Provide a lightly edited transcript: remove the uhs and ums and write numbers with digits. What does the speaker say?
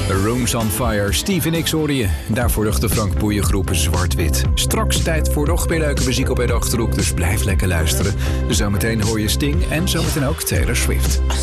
Rooms on Fire, Stevie Nicks hoorde je. Daarvoor nog de Frank Boeien groep Zwart-Wit. Straks tijd voor nog meer leuke muziek op bij de Achterhoek, dus blijf lekker luisteren. Zometeen hoor je Sting en zometeen ook Taylor Swift.